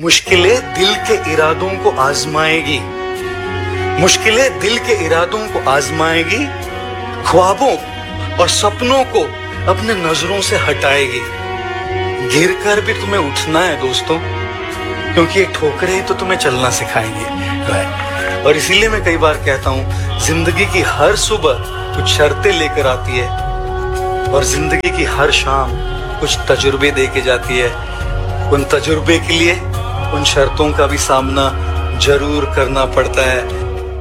मुश्किलें दिल के इरादों को आजमाएगी, मुश्किलें दिल के इरादों को आजमाएगी, ख्वाबों और सपनों को अपने नजरों से हटाएगी। गिर कर भी तुम्हें उठना है दोस्तों, क्योंकि ये ठोकरें ही तो तुम्हें चलना सिखाएंगे। और इसीलिए मैं कई बार कहता हूँ, जिंदगी की हर सुबह कुछ शर्तें लेकर आती है और जिंदगी की हर शाम कुछ तजुर्बे दे के जाती है। उन तजुर्बे के लिए उन शर्तों का भी सामना जरूर करना पड़ता है।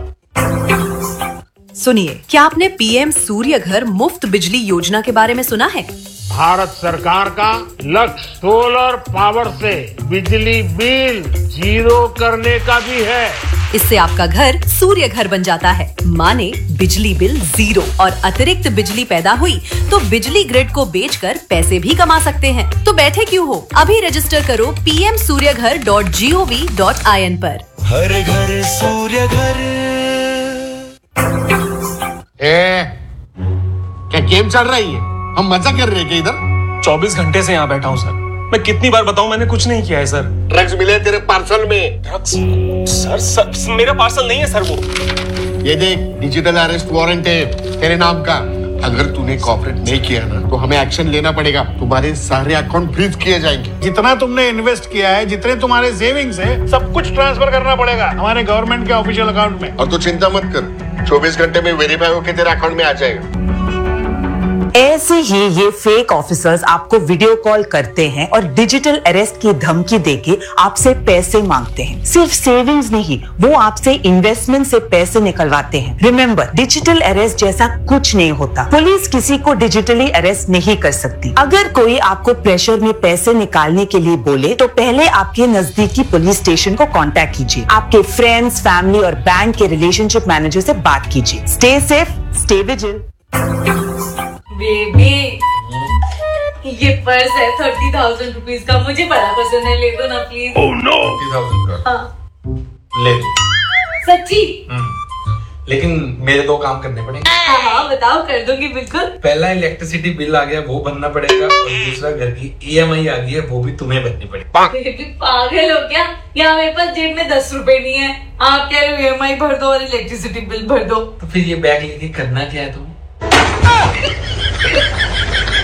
सुनिए, क्या आपने पीएम सूर्य घर मुफ्त बिजली योजना के बारे में सुना है? भारत सरकार का लक्ष्य सोलर पावर से बिजली बिल जीरो करने का भी है। इससे आपका घर सूर्य घर बन जाता है, माने बिजली बिल जीरो, और अतिरिक्त बिजली पैदा हुई तो बिजली ग्रिड को बेचकर पैसे भी कमा सकते हैं। तो बैठे क्यों हो, अभी रजिस्टर करो pmsuryaghar.gov.in पर। हर घर सूर्य घर। क्या गेम चल रही है? हम मजा कर रहे हैं क्या इधर? 24 घंटे से यहाँ बैठा हूँ सर। मैं कितनी बार बताऊं, मैंने कुछ नहीं किया है सर। ड्रग्स मिले तेरे पार्सल में। ड्रग्स? सर मेरा पार्सल नहीं है सर वो। ये देख, डिजिटल अरेस्ट वारंट है तेरे नाम का। अगर तूने कोऑपरेट नहीं किया ना तो हमें एक्शन लेना पड़ेगा। तुम्हारे सारे अकाउंट फ्रीज किए जाएंगे। जितना तुमने इन्वेस्ट किया है, जितने तुम्हारे सेविंग्स है, सब कुछ ट्रांसफर करना पड़ेगा हमारे गवर्नमेंट के ऑफिशियल अकाउंट में। और तू चिंता मत कर, 24 घंटे में वेरीफाई होकर तेरे अकाउंट में आ जाएगा। ऐसे ही ये फेक ऑफिसर्स आपको वीडियो कॉल करते हैं और डिजिटल अरेस्ट की धमकी देके आपसे पैसे मांगते हैं। सिर्फ सेविंग्स नहीं, वो आपसे इन्वेस्टमेंट से पैसे निकलवाते हैं। रिमेम्बर, डिजिटल अरेस्ट जैसा कुछ नहीं होता। पुलिस किसी को डिजिटली अरेस्ट नहीं कर सकती। अगर कोई आपको प्रेशर में पैसे निकालने के लिए बोले तो पहले आपके नजदीकी पुलिस स्टेशन को कांटेक्ट कीजिए। आपके फ्रेंड्स, फैमिली और बैंक के रिलेशनशिप मैनेजर से बात कीजिए। Stay safe, stay vigil. Baby, ये पर्स है 30,000 रुपीज का, मुझे बड़ा पसंद है, ले दो ना प्लीज। Oh no. 30,000 का? हाँ। ले दो। सच्ची? लेकिन मेरे 2 काम करने पड़ेंगे। हाँ बताओ, कर दूंगी बिल्कुल। पहला इलेक्ट्रिसिटी बिल आ गया, वो भरना पड़ेगा, और दूसरा घर की EMI आ गई है, वो भी तुम्हें भरनी पड़ेगी। बेबी पागल हो क्या? यहाँ मेरे पास जेब में 10 रुपए नहीं है, आप कह रहे हो EMI भर दो और इलेक्ट्रिसिटी बिल भर दो। तो फिर ये बैग लेके करना क्या है तुम्हें?